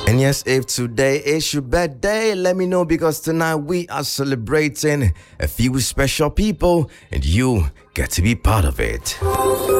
And yes, if today is your birthday, let me know because tonight we are celebrating a few special people and you get to be part of it.